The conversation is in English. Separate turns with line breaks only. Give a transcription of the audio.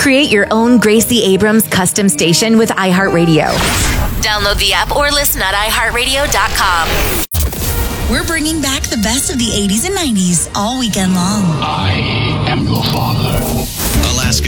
Create your own Gracie Abrams custom station with iHeartRadio. Download the app or listen at iHeartRadio.com.
We're bringing back the best of the 80s and 90s all weekend long.
I am your father.
Alaska's